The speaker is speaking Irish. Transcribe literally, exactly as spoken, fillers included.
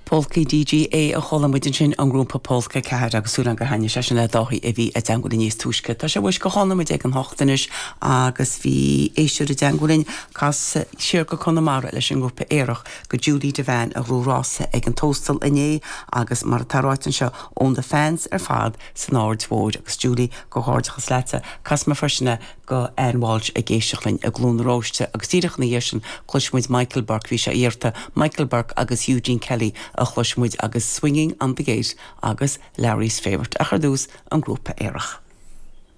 Polca D G é a chola muidin sin an grúpa Polca cead agus súlan go haine se na dóí a bhí a deangúla níos túisce. Tá sé bhis go hána mu ag an hochtanis agus bhí éisiú a deangúlainn cas siar go chunamara leis an grúpa éireach go Julie Devane a rúrása ag an tóstal iné agus mar taráitan seo ón de fans ar fad san áirdmhór agus Julie go háirchas leta cas mar frisina go anháilt a géisioachlainn a glún róiste agus tíireach na dhéisian chluismuid Michael Burke bhí sé íirta Michael Burke agus Eugene Kelly a chluismuid agus Swinging on the Gate agus Larry's Favourite a chardús an grúpa éireach.